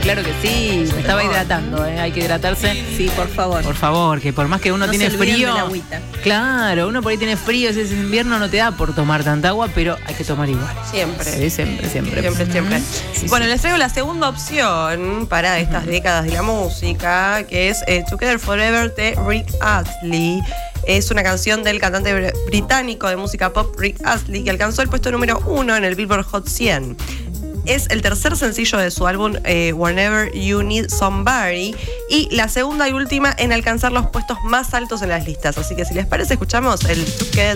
claro que sí. Me estaba hidratando, hay que hidratarse. Sí, por favor. Por favor, que por más que uno No tiene se olviden frío. de la agüita. Claro, uno por ahí tiene frío, si es invierno no te da por tomar tanta agua, pero hay que tomar igual. Siempre. Sí, siempre. Siempre. Sí, Bueno, sí. les traigo la segunda opción para estas décadas de la música, que es Together Forever de Rick Astley. Es una canción del cantante británico de música pop Rick Astley, que alcanzó el puesto número 1 en el Billboard Hot 100. Es el tercer sencillo de su álbum Whenever You Need Somebody y la segunda y última en alcanzar los puestos más altos en las listas. Así que si les parece, escuchamos el Together